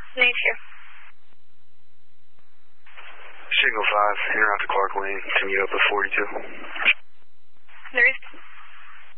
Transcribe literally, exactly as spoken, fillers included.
Nate here. Signal five, enter out to Clark Lane, commute up at forty-two.